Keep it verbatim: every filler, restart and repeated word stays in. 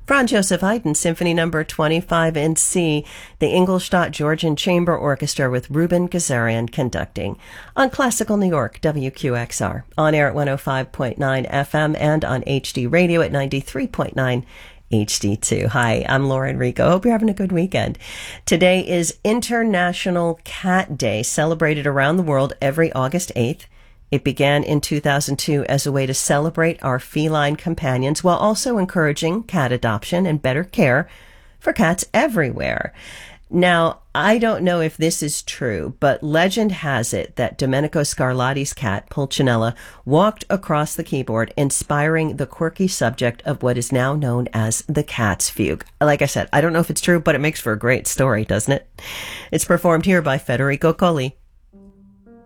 Franz Joseph Haydn, Symphony Number twenty-five in C, the Ingolstadt Georgian Chamber Orchestra with Ruben Gazarian conducting. On Classical New York, W Q X R, on air at one oh five point nine F M and on H D Radio at ninety-three point nine H D two. Hi, I'm Laura Enrico. Hope you're having a good weekend. Today is International Cat Day, celebrated around the world every August eighth. It began in two thousand two as a way to celebrate our feline companions while also encouraging cat adoption and better care for cats everywhere. Now, I don't know if this is true, but legend has it that Domenico Scarlatti's cat, Pulcinella, walked across the keyboard, inspiring the quirky subject of what is now known as the Cat's Fugue. Like I said, I don't know if it's true, but it makes for a great story, doesn't it? It's performed here by Federico Colli.